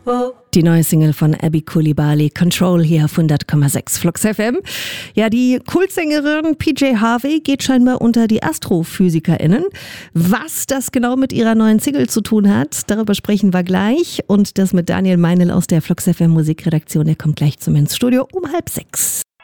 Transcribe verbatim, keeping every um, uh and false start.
Die neue Single von Abby Coulibaly, Control, hier auf hundert Komma sechs Flux F M. Ja, die Kultsängerin P J Harvey geht scheinbar unter die AstrophysikerInnen. Was das genau mit ihrer neuen Single zu tun hat, darüber sprechen wir gleich. Und das mit Daniel Meinl aus der Flux F M Musikredaktion, der kommt gleich zu mir ins Studio um halb sechs.